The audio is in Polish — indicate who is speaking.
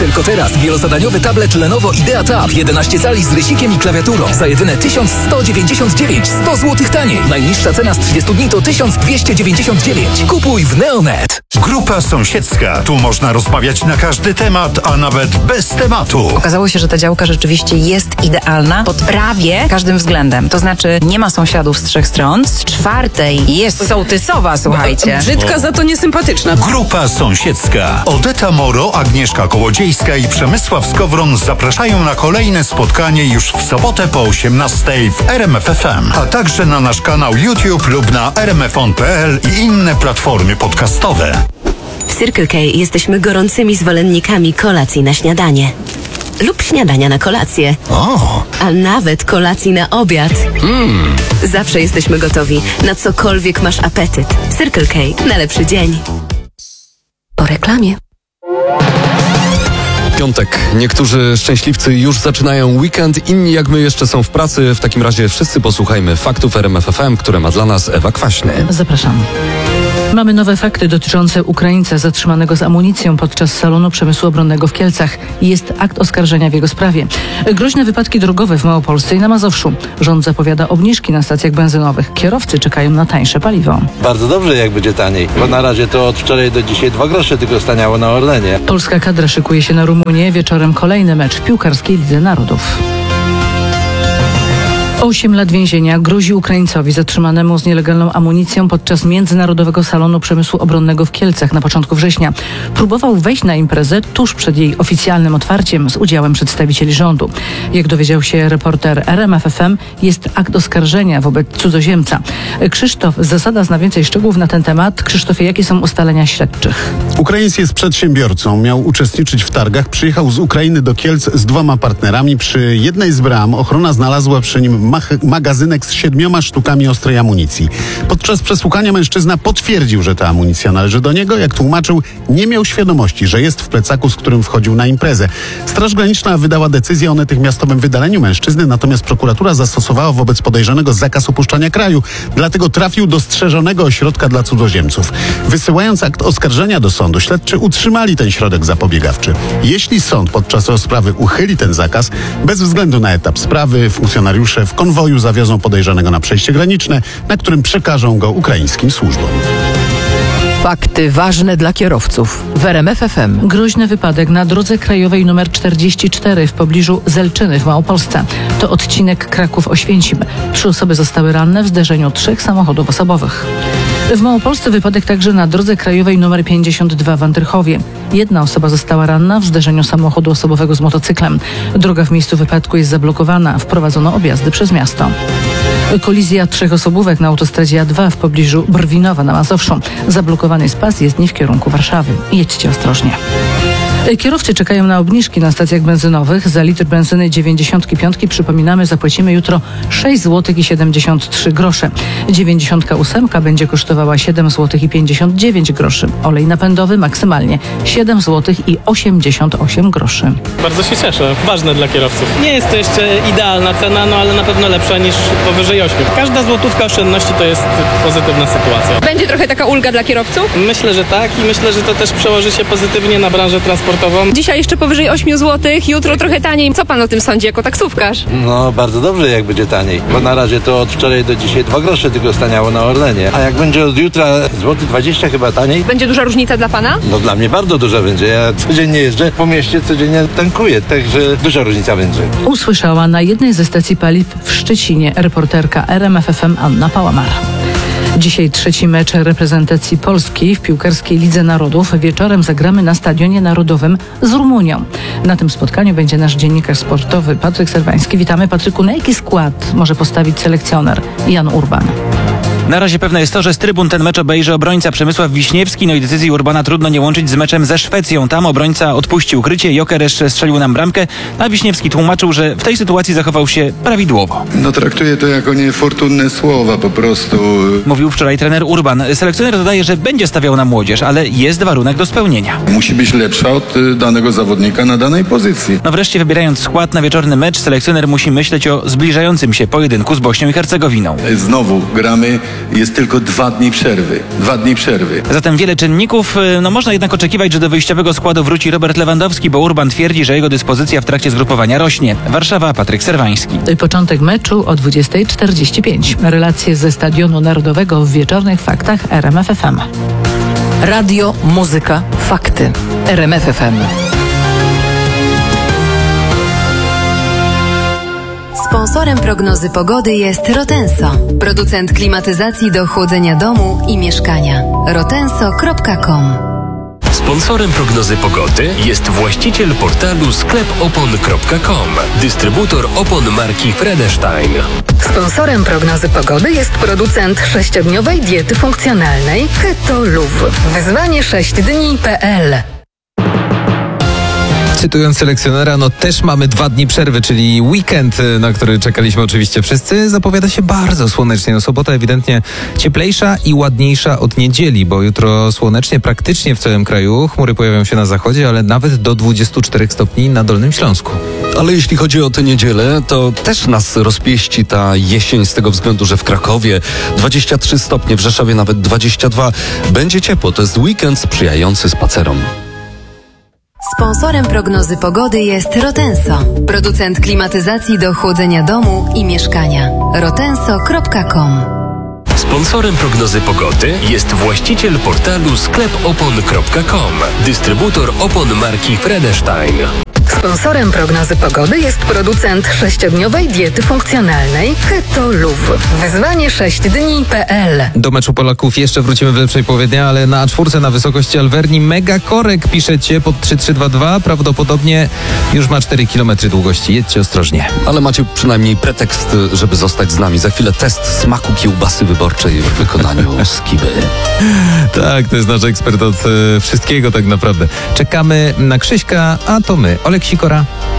Speaker 1: Tylko teraz wielozadaniowy tablet Lenovo Idea Tab 11 cali z rysikiem i klawiaturą za jedyne 1199, 100 zł taniej. Najniższa cena z 30 dni to 1299. Kupuj w Neonet.
Speaker 2: Grupa sąsiedzka. Tu można rozmawiać na każdy temat, a nawet bez tematu.
Speaker 3: Okazało się, że ta działka rzeczywiście jest idealna pod prawie każdym względem. To znaczy nie ma sąsiadów z 3 stron, z 4 jest sołtysowa, słuchajcie.
Speaker 4: Brzydka, za to niesympatyczna.
Speaker 2: Grupa sąsiedzka. Odeta Moro, Agnieszka Kołodziejska i Przemysław Skowron zapraszają na kolejne spotkanie już w sobotę po 18:00 w RMF FM, a także na nasz kanał YouTube lub na rmfon.pl i inne platformy podcastowe.
Speaker 5: W Circle K jesteśmy gorącymi zwolennikami kolacji na śniadanie. Lub śniadania na kolację. A nawet kolacji na obiad. Zawsze jesteśmy gotowi na cokolwiek masz apetyt. Circle K na lepszy dzień. Po reklamie.
Speaker 6: Piątek. Niektórzy szczęśliwcy już zaczynają weekend, inni jak my jeszcze są w pracy. W takim razie wszyscy posłuchajmy faktów RMF FM, które ma dla nas Ewa Kwaśny.
Speaker 7: Zapraszam. Mamy nowe fakty dotyczące Ukraińca zatrzymanego z amunicją podczas salonu przemysłu obronnego w Kielcach. Jest akt oskarżenia w jego sprawie. Groźne wypadki drogowe w Małopolsce i na Mazowszu. Rząd zapowiada obniżki na stacjach benzynowych. Kierowcy czekają na tańsze paliwo.
Speaker 8: Bardzo dobrze, jak będzie taniej, bo na razie to od wczoraj do dzisiaj 2 grosze tylko staniało na Orlenie.
Speaker 7: Polska kadra szykuje się na Rumunię. Wieczorem kolejny mecz w piłkarskiej Lidze Narodów. 8 lat więzienia grozi Ukraińcowi zatrzymanemu z nielegalną amunicją podczas Międzynarodowego Salonu Przemysłu Obronnego w Kielcach na początku września. Próbował wejść na imprezę tuż przed jej oficjalnym otwarciem z udziałem przedstawicieli rządu. Jak dowiedział się reporter RMF FM, jest akt oskarżenia wobec cudzoziemca. Krzysztof Zasada zna więcej szczegółów na ten temat. Krzysztofie, jakie są ustalenia śledczych?
Speaker 9: Ukraińc jest przedsiębiorcą. Miał uczestniczyć w targach. Przyjechał z Ukrainy do Kielc z 2 partnerami. Przy jednej z bram ochrona znalazła przy nim magazynek z 7 sztukami ostrej amunicji. Podczas przesłuchania mężczyzna potwierdził, że ta amunicja należy do niego. Jak tłumaczył, nie miał świadomości, że jest w plecaku, z którym wchodził na imprezę. Straż Graniczna wydała decyzję o natychmiastowym wydaleniu mężczyzny, natomiast prokuratura zastosowała wobec podejrzanego zakaz opuszczania kraju. Dlatego trafił do strzeżonego ośrodka dla cudzoziemców. Wysyłając akt oskarżenia do sądu, śledczy utrzymali ten środek zapobiegawczy. Jeśli sąd podczas rozprawy uchyli ten zakaz, bez względu na etap sprawy, funkcjonariusze w konwoju zawiozą podejrzanego na przejście graniczne, na którym przekażą go ukraińskim służbom.
Speaker 10: Fakty ważne dla kierowców w RMF FM.
Speaker 7: Groźny wypadek na drodze krajowej nr 44 w pobliżu Zelczyny w Małopolsce. To odcinek Kraków-Oświęcim. 3 osoby zostały ranne w zderzeniu 3 samochodów osobowych. W Małopolsce wypadek także na drodze krajowej nr 52 w Andrychowie. 1 osoba została ranna w zderzeniu samochodu osobowego z motocyklem. Droga w miejscu wypadku jest zablokowana. Wprowadzono objazdy przez miasto. Kolizja 3 osobówek na autostradzie A2 w pobliżu Brwinowa na Mazowszu. Zablokowany jest pas jezdni w kierunku Warszawy. Jedźcie ostrożnie. Kierowcy czekają na obniżki na stacjach benzynowych. Za litr benzyny 95, przypominamy, zapłacimy jutro 6,73 zł. 98 będzie kosztowała 7,59 zł. Olej napędowy maksymalnie 7,88 zł.
Speaker 11: Bardzo się cieszę. Ważne dla kierowców. Nie jest to jeszcze idealna cena, ale na pewno lepsza niż powyżej 8. Każda złotówka oszczędności to jest pozytywna sytuacja.
Speaker 4: Będzie trochę taka ulga dla kierowców?
Speaker 11: Myślę, że tak i myślę, że to też przełoży się pozytywnie na branżę transportową.
Speaker 4: Dzisiaj jeszcze powyżej 8 zł, jutro trochę taniej. Co pan o tym sądzi jako taksówkarz?
Speaker 8: No, bardzo dobrze, jak będzie taniej, bo na razie to od wczoraj do dzisiaj 2 grosze tylko staniało na Orlenie. A jak będzie od jutra 20 zł chyba taniej?
Speaker 4: Będzie duża różnica dla pana?
Speaker 8: No, dla mnie bardzo duża będzie. Ja codziennie jeżdżę po mieście, codziennie tankuję, także duża różnica będzie.
Speaker 7: Usłyszała na jednej ze stacji paliw w Szczecinie reporterka RMF FM Anna Pałamar. Dzisiaj 3. mecz reprezentacji Polski w piłkarskiej Lidze Narodów. Wieczorem zagramy na Stadionie Narodowym z Rumunią. Na tym spotkaniu będzie nasz dziennikarz sportowy Patryk Serwański. Witamy, Patryku. Na jaki skład może postawić selekcjoner Jan Urban?
Speaker 12: Na razie pewne jest to, że z trybun ten mecz obejrzy obrońca Przemysław Wiśniewski. No i decyzji Urbana trudno nie łączyć z meczem ze Szwecją. Tam obrońca odpuścił krycie, Jokeresz strzelił nam bramkę, a Wiśniewski tłumaczył, że w tej sytuacji zachował się prawidłowo.
Speaker 13: No traktuję to jako niefortunne słowa po prostu.
Speaker 12: Mówił wczoraj trener Urban. Selekcjoner dodaje, że będzie stawiał na młodzież, ale jest warunek do spełnienia.
Speaker 13: Musi być lepsza od danego zawodnika na danej pozycji.
Speaker 12: No wreszcie wybierając skład na wieczorny mecz, selekcjoner musi myśleć o zbliżającym się pojedynku z Bośnią i Hercegowiną.
Speaker 13: Znowu gramy jest tylko 2 dni przerwy. 2 dni przerwy.
Speaker 12: Zatem wiele czynników. Można jednak oczekiwać, że do wyjściowego składu wróci Robert Lewandowski, bo Urban twierdzi, że jego dyspozycja w trakcie zgrupowania rośnie. Warszawa, Patryk Serwański.
Speaker 7: Początek meczu o 20:45. Relacje ze Stadionu Narodowego w wieczornych faktach RMF FM.
Speaker 10: Radio, muzyka, fakty. RMF FM.
Speaker 5: Sponsorem prognozy pogody jest Rotenso, producent klimatyzacji do chłodzenia domu i mieszkania. rotenso.com.
Speaker 14: Sponsorem prognozy pogody jest właściciel portalu sklepopon.com, dystrybutor opon marki Fredestein.
Speaker 15: Sponsorem prognozy pogody jest producent 6-dniowej diety funkcjonalnej Keto Luv. Wyzwanie 6dni.pl.
Speaker 16: Cytując selekcjonera, też mamy 2 dni przerwy, czyli weekend, na który czekaliśmy oczywiście wszyscy, zapowiada się bardzo słonecznie. Sobota ewidentnie cieplejsza i ładniejsza od niedzieli, bo jutro słonecznie praktycznie w całym kraju. Chmury pojawią się na zachodzie, ale nawet do 24 stopni na Dolnym Śląsku.
Speaker 6: Ale jeśli chodzi o tę niedzielę, to też nas rozpieści ta jesień z tego względu, że w Krakowie 23 stopnie, w Rzeszowie nawet 22. Będzie ciepło, to jest weekend sprzyjający spacerom.
Speaker 5: Sponsorem prognozy pogody jest Rotenso, producent klimatyzacji do chłodzenia domu i mieszkania. rotenso.com.
Speaker 14: Sponsorem prognozy pogody jest właściciel portalu sklepopon.com, dystrybutor opon marki Fredestein.
Speaker 15: Sponsorem prognozy pogody jest producent 6-dniowej diety funkcjonalnej Keto Luv. Wyzwanie 6dni.pl.
Speaker 16: Do meczu Polaków jeszcze wrócimy w lepszej połowie dnia, ale na A4 na wysokości Alverni mega korek piszecie pod 3322. Prawdopodobnie już ma 4 km długości. Jedźcie ostrożnie.
Speaker 6: Ale macie przynajmniej pretekst, żeby zostać z nami. Za chwilę test smaku kiełbasy wyborczej w wykonaniu Skiby.
Speaker 16: Tak, to jest nasz ekspert od wszystkiego tak naprawdę. Czekamy na Krzyśka, a to my, Olek Sikora.